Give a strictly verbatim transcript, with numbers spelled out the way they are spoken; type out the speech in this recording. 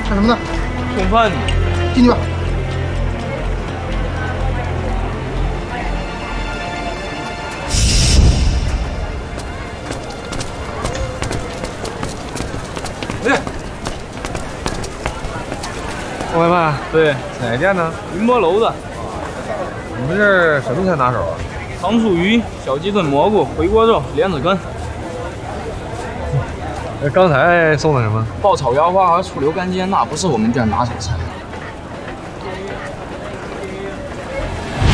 吃什么呢？ 送饭。 进去吧。 哎， 送外卖？ 对， 哪店呢？ 云波楼的。 你们这儿什么菜拿手啊？ 糖醋鱼、小鸡炖蘑菇、回锅肉、莲子羹。 刚才送的什么？ 爆炒腰花和醋溜干煎，那不是我们店拿手菜。